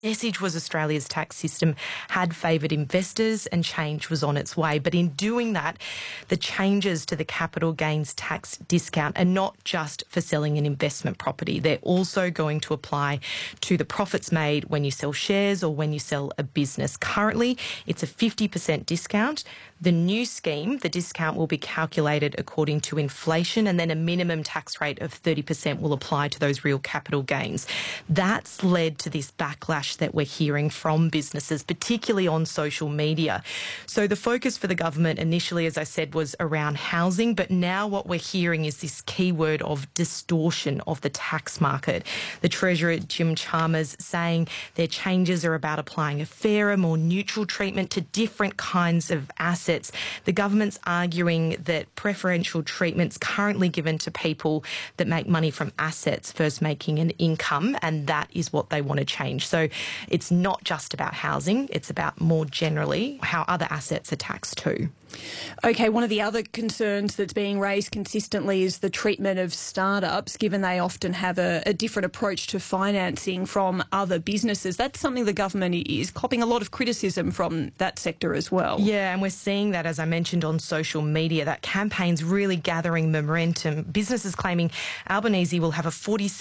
Message was Australia's tax system had favoured investors and change was on its way. But in doing that, the changes to the capital gains tax discount are not just for selling an investment property. They're also going to apply to the profits made when you sell shares or when you sell a business. Currently, it's a 50% discount. The new scheme, the discount will be calculated according to inflation, and then a minimum tax rate of 30% will apply to those real capital gains. That's led to this backlash that we're hearing from businesses, particularly on social media. So the focus for the government initially, as I said, was around housing, but now what we're hearing is this key word of distortion of the tax market. The Treasurer, Jim Chalmers, saying their changes are about applying a fairer, more neutral treatment to different kinds of assets. The government's arguing that preferential treatment's currently given to people that make money from assets first making an income, and that is what they want to change. So it's not just about housing, it's about more generally how other assets are taxed too. OK, one of the other concerns that's being raised consistently is the treatment of startups, given they often have a different approach to financing from other businesses. That's something the government is copping a lot of criticism from that sector as well. Yeah, and we're seeing that, as I mentioned, on social media. That campaign's really gathering momentum. Businesses claiming Albanese will have a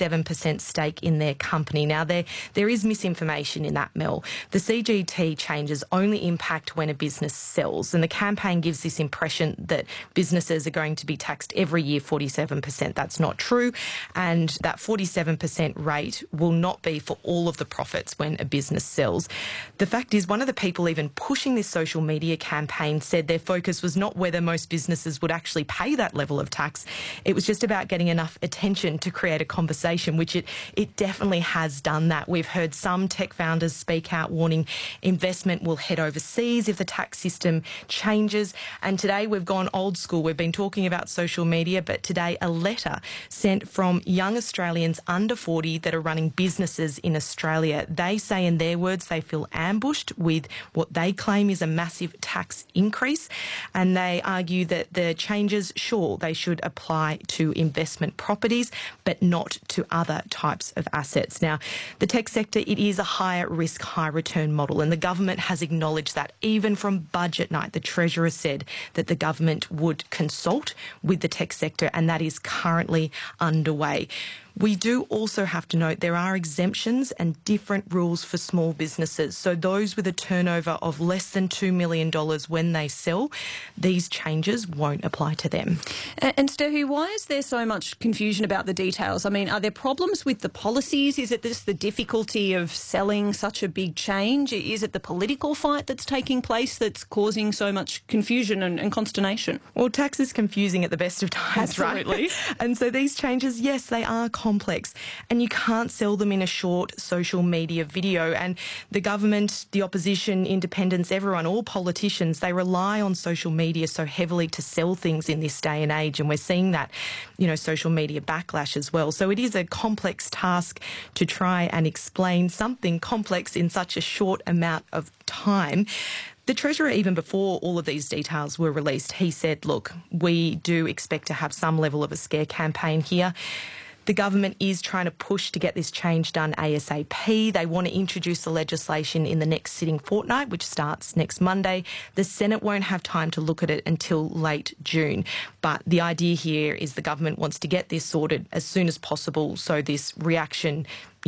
47% stake in their company. Now, there is misinformation in that, Mel. The CGT changes only impact when a business sells, and the campaign gives this impression that businesses are going to be taxed every year 47%. That's not true, and that 47% rate will not be for all of the profits when a business sells. The fact is, one of the people even pushing this social media campaign said their focus was not whether most businesses would actually pay that level of tax. It was just about getting enough attention to create a conversation, which it definitely has done that. We've heard some tech founders speak out warning investment will head overseas if the tax system changes. And today we've gone old school. We've been talking about social media, but today a letter sent from young Australians under 40 that are running businesses in Australia. They say, in their words, they feel ambushed with what they claim is a massive tax increase, and they argue that the changes, sure, they should apply to investment properties, but not to other types of assets. Now, the tech sector, it is a higher risk, high return model, and the government has acknowledged that. Even from budget night, the Treasurer said that the government would consult with the tech sector, and that is currently underway. We do also have to note there are exemptions and different rules for small businesses. So those with a turnover of less than $2 million when they sell, these changes won't apply to them. And Steffi, why is there so much confusion about the details? I mean, are there problems with the policies? Is it just the difficulty of selling such a big change? Is it the political fight that's taking place that's causing so much confusion and consternation? Well, tax is confusing at the best of times, Absolutely. Right? And so these changes, yes, they are complex, and you can't sell them in a short social media video. And the government, the opposition, independents, everyone, all politicians, they rely on social media so heavily to sell things in this day and age. And we're seeing that, social media backlash as well. So it is a complex task to try and explain something complex in such a short amount of time. The Treasurer, even before all of these details were released, he said, look, we do expect to have some level of a scare campaign here. The government is trying to push to get this change done ASAP. They want to introduce the legislation in the next sitting fortnight, which starts next Monday. The Senate won't have time to look at it until late June. But the idea here is the government wants to get this sorted as soon as possible so this reaction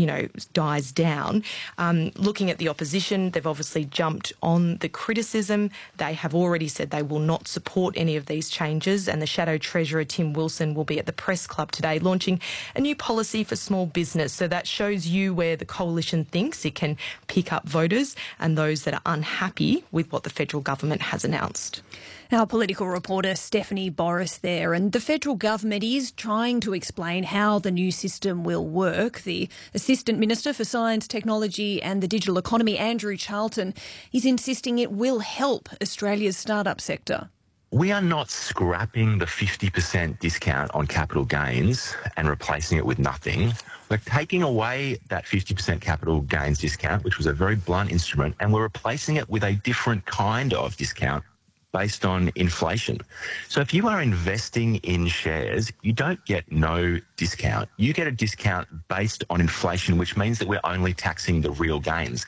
dies down. Looking at the opposition, they've obviously jumped on the criticism. They have already said they will not support any of these changes, and the Shadow Treasurer, Tim Wilson, will be at the Press Club today launching a new policy for small business. So that shows you where the coalition thinks it can pick up voters and those that are unhappy with what the federal government has announced. Our political reporter Stephanie Boris there, and the federal government is trying to explain how the new system will work. The Assistant Minister for Science, Technology and the Digital Economy, Andrew Charlton, is insisting it will help Australia's startup sector. We are not scrapping the 50% discount on capital gains and replacing it with nothing. We're taking away that 50% capital gains discount, which was a very blunt instrument, and we're replacing it with a different kind of discount based on inflation. So if you are investing in shares, you don't get no discount. You get a discount based on inflation, which means that we're only taxing the real gains.